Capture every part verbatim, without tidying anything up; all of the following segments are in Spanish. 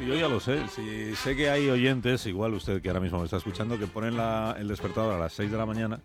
yo ya lo sé. Si sé que hay oyentes, igual usted que ahora mismo me está escuchando, que ponen la, el despertador a las seis de la mañana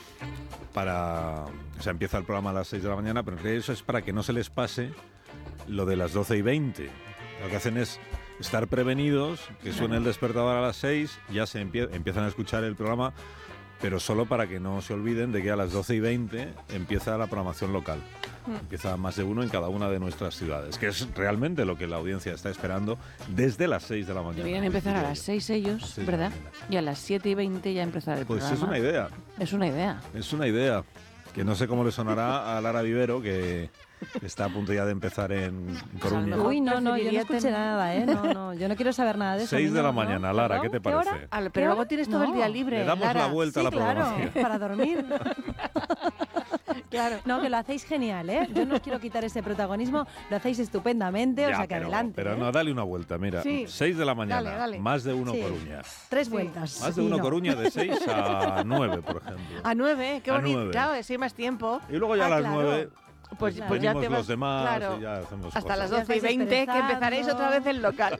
para... O sea, empieza el programa a las seis de la mañana, pero en realidad eso es para que no se les pase lo de las doce y veinte. Lo que hacen es estar prevenidos, que suene el despertador a las seis, ya se empie- empiezan a escuchar el programa, pero solo para que no se olviden de que a las doce y veinte empieza la programación local. Empieza más de uno en cada una de nuestras ciudades, que es realmente lo que la audiencia está esperando desde las seis de la mañana. Deberían empezar a las seis ellos, Sí, ¿verdad? sí. Y a las siete y veinte ya empezar el Pues programa. es una idea, Es una idea. es una idea, que no sé cómo le sonará a Lara Vivero, que está a punto ya de empezar en Coruña. mejor Uy, no, no, yo no preferiría escuché tener- nada, ¿eh? No, no, yo no quiero saber nada de eso. seis de no, la no. mañana, Lara, ¿qué te ¿Qué hora? parece? Al- ¿Qué pero luego hora? tienes todo el No. día libre, Le damos Lara. la vuelta a la Sí, claro, programación. para dormir. Claro. No, que lo hacéis genial, ¿eh? Yo no os quiero quitar ese protagonismo, lo hacéis estupendamente, o Ya, sea que pero, adelante. Pero ¿eh? no, dale una vuelta, mira. Sí. seis de la mañana, Dale, dale. más de uno Sí. Coruña. Tres vueltas. Más de y uno no. Coruña de seis a nueve, por ejemplo. A nueve, qué A bonito. nueve. Claro, si hay más tiempo. Y luego ya Ah, a las claro. nueve Pues, Claro. pues ya venimos te vas. los demás claro, y ya hacemos hasta cosas. las Ya doce y estáis veinte que desperezando. empezaréis otra vez el local.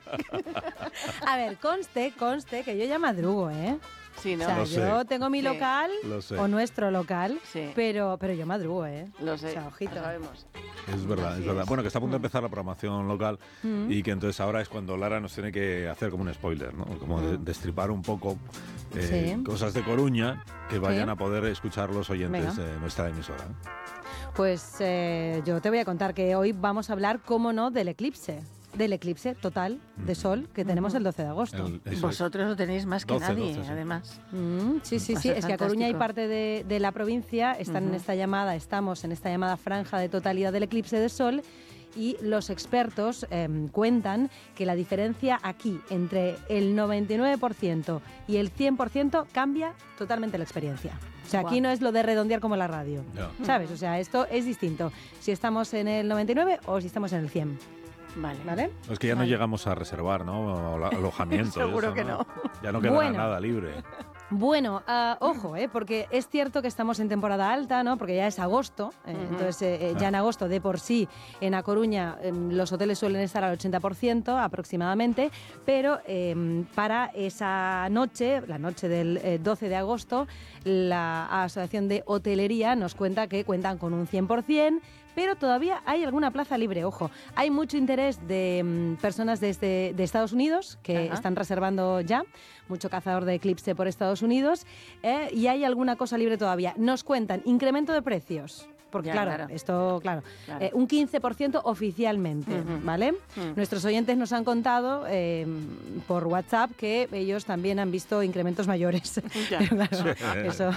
A ver, conste, conste que yo ya madrugo, ¿eh? Sí, ¿no? O sea, Lo sé. yo tengo mi Sí. local Lo sé. o nuestro local, Sí. pero, pero yo madrugo, ¿eh? Lo sé. O sea, ojito. Lo sabemos. Es verdad, Así es verdad. es. Bueno, que está a punto de empezar la programación local Mm. y que entonces ahora es cuando Lara nos tiene que hacer como un spoiler, ¿no? Como de- destripar un poco eh, Sí. cosas de Coruña que vayan Sí. a poder escuchar los oyentes Venga. de nuestra emisora. Pues eh, yo te voy a contar que hoy vamos a hablar, cómo no, del eclipse. Del eclipse total de sol que tenemos el doce de agosto. El- eso es. Vosotros lo tenéis más que doce, nadie, doce, sí. además. Mm, sí, sí, Va a sí. ser Es que a Coruña y fantástico. parte de, de la provincia están en Ujú. esta llamada, estamos en esta llamada franja de totalidad del eclipse de sol. Y los expertos eh, cuentan que la diferencia aquí entre el noventa y nueve por ciento y el cien por ciento cambia totalmente la experiencia. O sea, aquí Guau. no es lo de redondear como la radio, Ya. ¿sabes? O sea, esto es distinto. Si estamos en el noventa y nueve o si estamos en el cien, Vale. ¿vale? Es que ya no Vale. llegamos a reservar, ¿no? Alo- Alojamiento. y Seguro eso, que no. Ya no quedará Bueno. nada libre. Bueno, ah, ojo, eh, porque es cierto que estamos en temporada alta, ¿no? Porque ya es agosto, eh, Ujú. entonces eh, eh, ya en agosto de por sí en A Coruña eh, los hoteles suelen estar al ochenta por ciento aproximadamente, pero eh, para esa noche, la noche del eh, doce de agosto, la Asociación de Hotelería nos cuenta que cuentan con un cien por ciento, pero todavía hay alguna plaza libre, ojo. Hay mucho interés de mm, personas desde de Estados Unidos que Ajá. están reservando ya, mucho cazador de eclipse por Estados Unidos, eh, y hay alguna cosa libre todavía. Nos cuentan incremento de precios. Porque Ya, claro, claro. esto, claro, Claro. eh, un quince por ciento oficialmente, Ujú. ¿vale? Mm. Nuestros oyentes nos han contado eh, por WhatsApp que ellos también han visto incrementos mayores. Ya. Pero claro, eso,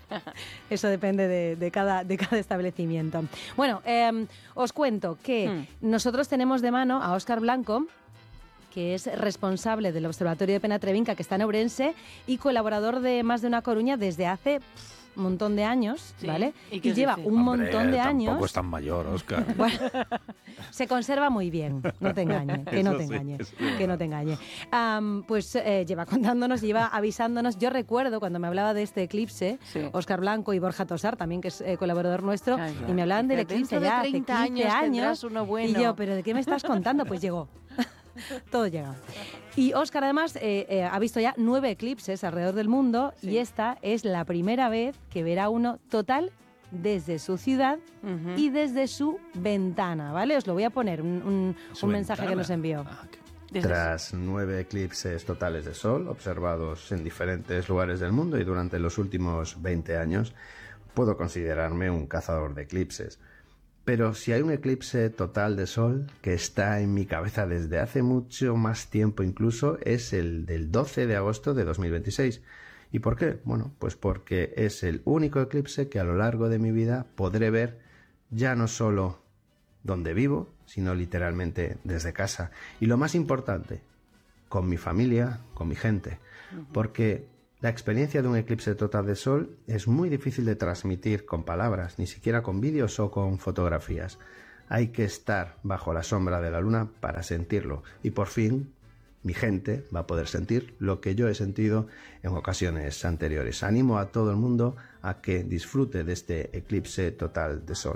eso depende de, de cada, de cada establecimiento. Bueno, eh, os cuento que Mm. nosotros tenemos de mano a Óscar Blanco, que es responsable del Observatorio de Penatrevinca, que está en Ourense, y colaborador de Más de una Coruña desde hace pff, un montón de años, Sí. ¿vale? ¿Y qué os lleva dice? un Hombre, montón de años. Tampoco es tan mayor, Óscar. Bueno, se conserva muy bien, no te engañe, que no Eso te sí, engañe, eso es que no te engañe. Am, pues eh, lleva contándonos, lleva avisándonos. Yo recuerdo cuando me hablaba de este eclipse, Sí. Óscar Blanco y Borja Tosar, también que es eh, colaborador nuestro, Claro, claro. y me hablaban del Dice, eclipse dentro de ya hace treinta quince años años. tendrás uno bueno. Y yo, ¿pero de qué me estás contando? Pues llegó. Todo llega. Y Óscar además eh, eh, ha visto ya nueve eclipses alrededor del mundo Sí. y esta es la primera vez que verá uno total desde su ciudad Ujú. y desde su ventana, ¿vale? Os lo voy a poner, un, un- Su un mensaje que ventana. nos envió. Ah, qué- Desde- Tras nueve eclipses totales de sol observados en diferentes lugares del mundo y durante los últimos veinte años, puedo considerarme un cazador de eclipses. Pero si hay un eclipse total de sol que está en mi cabeza desde hace mucho más tiempo incluso, es el del doce de agosto de dos mil veintiséis. ¿Y por qué? Bueno, pues porque es el único eclipse que a lo largo de mi vida podré ver ya no solo donde vivo, sino literalmente desde casa. Y lo más importante, con mi familia, con mi gente. Porque la experiencia de un eclipse total de sol es muy difícil de transmitir con palabras, ni siquiera con vídeos o con fotografías. Hay que estar bajo la sombra de la luna para sentirlo. Y por fin, mi gente va a poder sentir lo que yo he sentido en ocasiones anteriores. Animo a todo el mundo a que disfrute de este eclipse total de sol.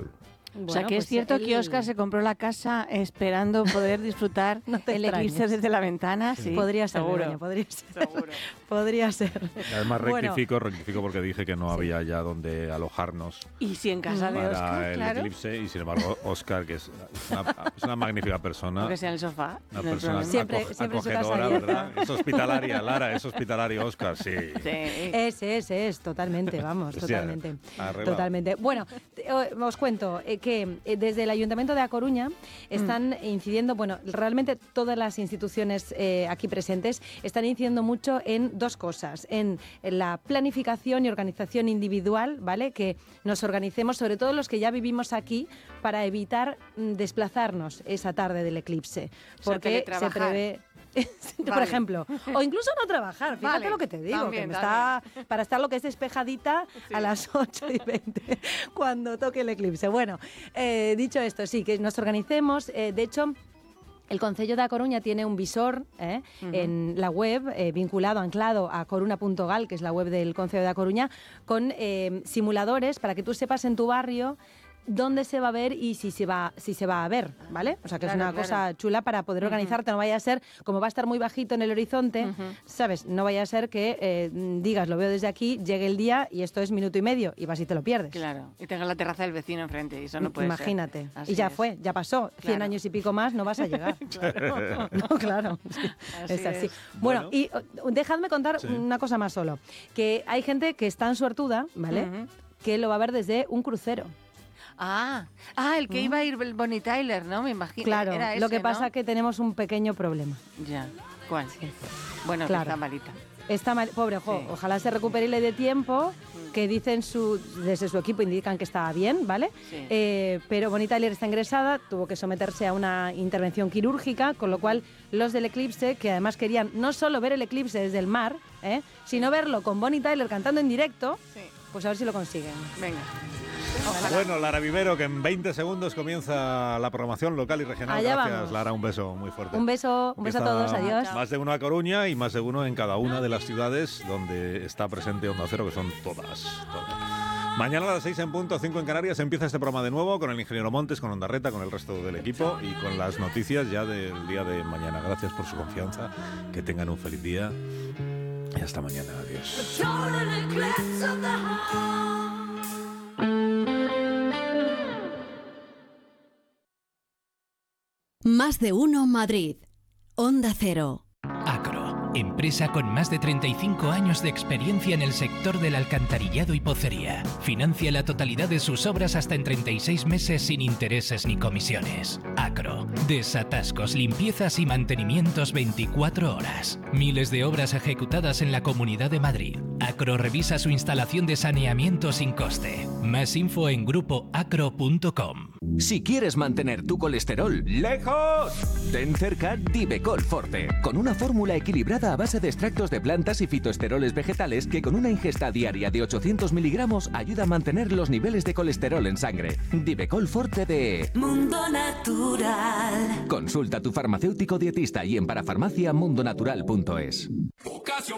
O sea, Bueno, que es pues cierto él- que Óscar se compró la casa esperando poder disfrutar No te el extrañes. eclipse desde la ventana. Sí, podría ser, seguro. Begoña, podría ser. Seguro. Podría ser. Además Bueno. rectifico, rectifico porque dije que no había ya donde alojarnos Y si en casa de para Óscar, el claro, eclipse y sin embargo Óscar, que es una, es una magnífica persona, aunque sea en el sofá, una no hay persona problema. Siempre- aco- siempre en su casa acogedora, abierta. ¿verdad? Es hospitalaria, Lara, es hospitalario Óscar, sí. Sí. Es, es, es, totalmente, vamos, O sea, totalmente. arreglado. Totalmente. Bueno, te- o- os cuento eh, que eh, desde el Ayuntamiento de A Coruña están incidiendo, bueno, realmente todas las instituciones eh, aquí presentes están incidiendo mucho en dos cosas, en, en la planificación y organización individual, ¿vale? Que nos organicemos, sobre todo los que ya vivimos aquí, para evitar mm, desplazarnos esa tarde del eclipse. O sea, Porque se teletrabajar. prevé... Por Vale. ejemplo, o incluso no trabajar, fíjate Vale, lo que te digo, también, que me está para estar lo que es despejadita Sí. a las ocho y veinte cuando toque el eclipse. Bueno, eh, dicho esto, sí, que nos organicemos. eh, de hecho, el Concello de A Coruña tiene un visor eh, Ujú. en la web, eh, vinculado, anclado a coruna punto gal, que es la web del Concello de A Coruña, con eh, simuladores para que tú sepas en tu barrio dónde se va a ver y si se va, si se va a ver, ¿vale? O sea, que Claro, es una claro. cosa chula para poder organizarte. No vaya a ser, como va a estar muy bajito en el horizonte, Ujú. ¿sabes? No vaya a ser que eh, digas, lo veo desde aquí, llegue el día y esto es minuto y medio y vas y te lo pierdes. Claro, y tenga la terraza del vecino enfrente, y eso no puede ser. Imagínate. Así Y ya es. fue, ya pasó. Cien Claro. años y pico más no vas a llegar. Claro. No, claro. Sí, Así es así. es. Bueno, Bueno. y oh, dejadme contar Sí. una cosa más solo. Que hay gente que es tan suertuda, ¿vale? Ujú. Que lo va a ver desde un crucero. Ah, ah, el que iba a ir el Bonnie Tyler, ¿no? Me imagino. Claro, Era lo ese, que pasa ¿no? que tenemos un pequeño problema. Ya. ¿Cuál? Bueno, que Claro. está malita. Está mal, pobre, ojo, Sí. ojalá se recupere y le dé tiempo, que dicen su, desde su equipo indican que está bien, ¿vale? Sí. Eh, pero Bonnie Tyler está ingresada, tuvo que someterse a una intervención quirúrgica, con lo cual los del eclipse, que además querían no solo ver el eclipse desde el mar, ¿eh? sino verlo con Bonnie Tyler cantando en directo, Sí. pues a ver si lo consiguen. Venga. Bueno, Lara Vivero, que en veinte segundos comienza la programación local y regional. Allá Gracias, vamos. Lara, un beso muy fuerte. Un beso, un beso a Empieza todos, adiós. Más de uno a Coruña y más de uno en cada una de las ciudades donde está presente Onda Cero, que son todas. todas. Mañana a las seis en punto, cinco en Canarias, empieza este programa de nuevo con el ingeniero Montes, con Onda Reta, con el resto del equipo y con las noticias ya del día de mañana. Gracias por su confianza, que tengan un feliz día y hasta mañana. Adiós. Más de uno Madrid. Onda Cero. Acro, empresa con más de treinta y cinco años de experiencia en el sector del alcantarillado y pocería. Financia la totalidad de sus obras hasta en treinta y seis meses sin intereses ni comisiones. Acro, desatascos, limpiezas y mantenimientos veinticuatro horas. Miles de obras ejecutadas en la Comunidad de Madrid. Acro revisa su instalación de saneamiento sin coste. Más info en grupo acro punto com. Si quieres mantener tu colesterol lejos, ten cerca Divecol Forte, con una fórmula equilibrada a base de extractos de plantas y fitoesteroles vegetales que con una ingesta diaria de ochocientos miligramos ayuda a mantener los niveles de colesterol en sangre. Divecol Forte de Mundo Natural. Consulta a tu farmacéutico dietista y en parafarmacia mundonatural punto es. Ocasión